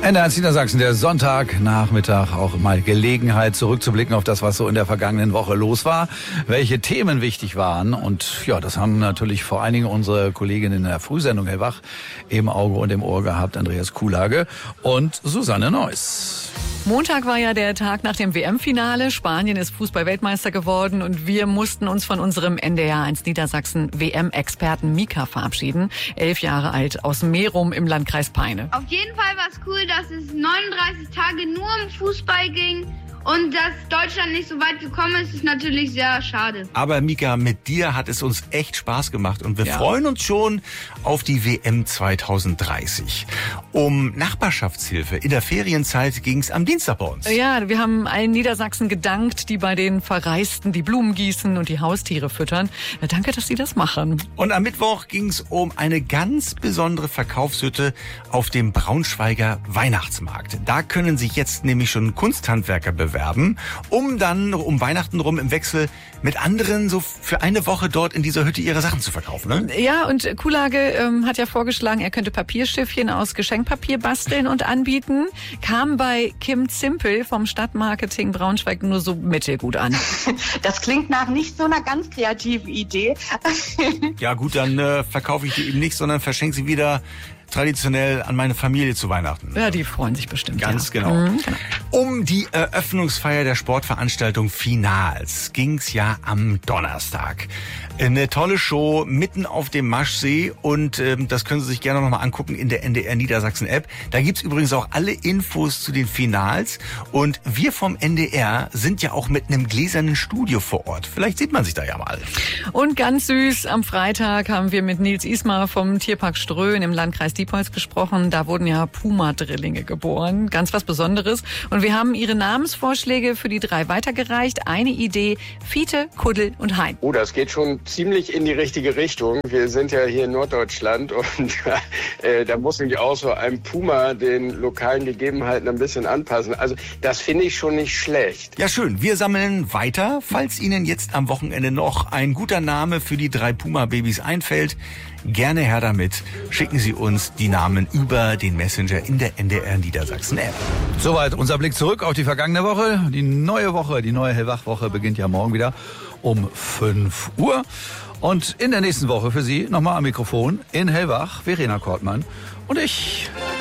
NDR Niedersachsen, der Sonntagnachmittag, auch mal Gelegenheit zurückzublicken auf das, was so in der vergangenen Woche los war, welche Themen wichtig waren. Und ja, das haben natürlich vor allen Dingen unsere Kolleginnen in der Frühsendung Hellwach im Auge und im Ohr gehabt, Andreas Kuhlage und Susanne Neuss. Montag war ja der Tag nach dem WM-Finale. Spanien ist Fußball-Weltmeister geworden und wir mussten uns von unserem NDR1 Niedersachsen WM-Experten Mika verabschieden. 11 Jahre alt, aus Merum im Landkreis Peine. Auf jeden Fall war es cool, dass es 39 Tage nur um Fußball ging. Und dass Deutschland nicht so weit gekommen ist, ist natürlich sehr schade. Aber Mika, mit dir hat es uns echt Spaß gemacht und wir freuen uns schon auf die WM 2030. Um Nachbarschaftshilfe in der Ferienzeit ging es am Dienstag bei uns. Ja, wir haben allen Niedersachsen gedankt, die bei den Verreisten die Blumen gießen und die Haustiere füttern. Danke, dass Sie das machen. Und am Mittwoch ging es um eine ganz besondere Verkaufshütte auf dem Braunschweiger Weihnachtsmarkt. Da können sich jetzt nämlich schon Kunsthandwerker bewerben, um dann um Weihnachten rum im Wechsel mit anderen so für eine Woche dort in dieser Hütte ihre Sachen zu verkaufen. Ne? Ja, und Kuhlage hat ja vorgeschlagen, er könnte Papierschiffchen aus Geschenkpapier basteln und anbieten. Kam bei Kim Zimpel vom Stadtmarketing Braunschweig nur so mittelgut an. Das klingt nach nicht so einer ganz kreativen Idee. Ja gut, dann verkaufe ich die eben nicht, sondern verschenke sie wieder traditionell an meine Familie zu Weihnachten. Ja, die freuen sich bestimmt. Ganz genau. Genau. Um die Eröffnungsfeier der Sportveranstaltung Finals ging's ja am Donnerstag. Eine tolle Show mitten auf dem Maschsee und das können Sie sich gerne nochmal angucken in der NDR Niedersachsen App. Da gibt's übrigens auch alle Infos zu den Finals und wir vom NDR sind ja auch mit einem gläsernen Studio vor Ort. Vielleicht sieht man sich da ja mal. Und ganz süß, am Freitag haben wir mit Nils Ismar vom Tierpark Ströhen im Landkreis Diepholz gesprochen. Da wurden ja Puma-Drillinge geboren. Ganz was Besonderes. Und wir haben ihre Namensvorschläge für die 3 weitergereicht. Eine Idee: Fiete, Kuddel und Hein. Oh, das geht schon ziemlich in die richtige Richtung. Wir sind ja hier in Norddeutschland und da muss sich auch so ein Puma den lokalen Gegebenheiten ein bisschen anpassen. Also das finde ich schon nicht schlecht. Ja, schön. Wir sammeln weiter. Falls Ihnen jetzt am Wochenende noch ein guter Name für die 3 Puma-Babys einfällt, gerne her damit. Schicken Sie uns die Namen über den Messenger in der NDR Niedersachsen App. Soweit unser Blick zurück auf die vergangene Woche. Die neue Hellwach-Woche beginnt ja morgen wieder um 5 Uhr. Und in der nächsten Woche für Sie nochmal am Mikrofon in Hellwach Verena Kortmann und ich.